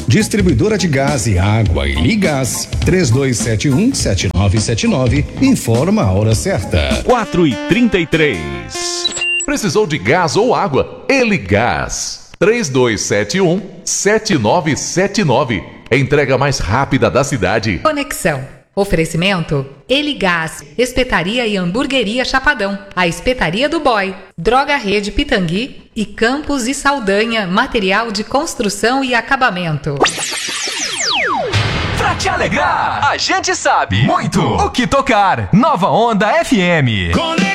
Distribuidora de gás e água e Ligás, 3271-7979, informa a hora certa. 4h33. Precisou de gás ou água? Eligás, 3271-7979. Entrega mais rápida da cidade. Conexão. Oferecimento: Eligás, Espetaria e Hamburgueria Chapadão, a Espetaria do Boy, Droga Rede Pitangui e Campos e Saldanha, material de construção e acabamento. Pra te alegrar, a gente sabe muito o que tocar. Nova Onda FM.